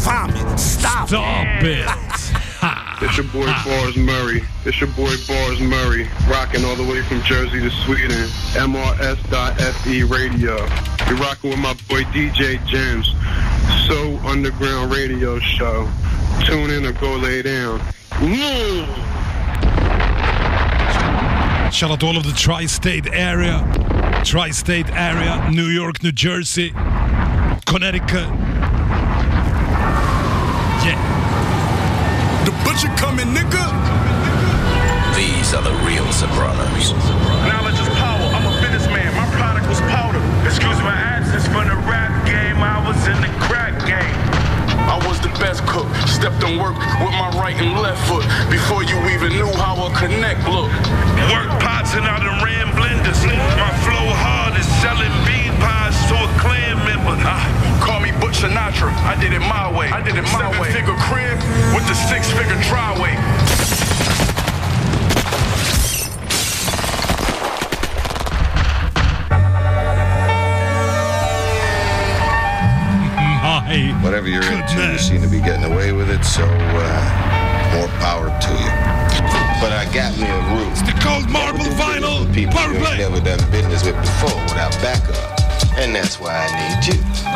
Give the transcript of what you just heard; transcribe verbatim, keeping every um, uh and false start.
Fan, stop, Stop it. It's your boy Bars Murray. It's your boy Bars Murray. Rocking all the way from Jersey to Sweden. M R S dot F E radio. You're rocking with my boy D J Gems. So Underground Radio Show. Tune in or go lay down. Mm. Shout out to all of the tri-state area. Tri-state area. New York, New Jersey, Connecticut. Yeah. The butcher coming, nigga. These are the real Sopranos. Knowledge is power. I'm a businessman. My product was powder. Excuse my absence from the rap game. I was in the crack game. I was the best cook. Stepped on work with my right and left foot before you even knew how a connect looked. Work pots and I done ran blenders. My flow hard is selling bean pies to a clan member. Ah, call me Butch Sinatra. I did it my way. I did it my Seven way. Seven-figure crib with the six-figure driveway. Whatever you're into, you seem to be getting away with it, so uh, more power to you. But I got me a rule. It's the Cold Marble Vinyl People Power you ain't Play. never done business with before without backup. And that's why I need you.